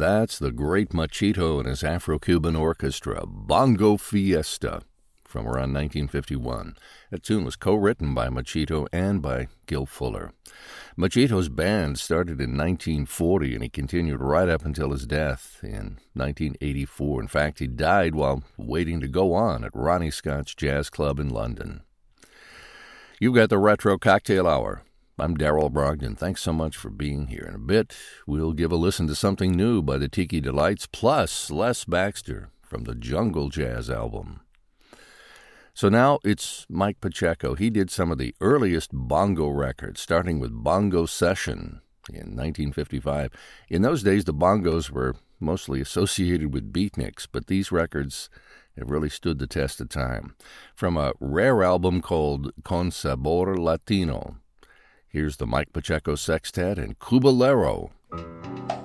That's the great Machito and his Afro-Cuban orchestra, Bongo Fiesta, from around 1951. That tune was co-written by Machito and by Gil Fuller. Machito's band started in 1940, and he continued right up until his death in 1984. In fact, he died while waiting to go on at Ronnie Scott's Jazz Club in London. You've got the Retro Cocktail Hour. I'm Darrell Brogdon. Thanks so much for being here. In a bit, we'll give a listen to something new by the Tiki Delights, plus Les Baxter from the Jungle Jazz album. So now it's Mike Pacheco. He did some of the earliest bongo records, starting with Bongo Session in 1955. In those days, the bongos were mostly associated with beatniks, but these records have really stood the test of time. From a rare album called Con Sabor Latino, here's the Mike Pacheco Sextet and Cubalero.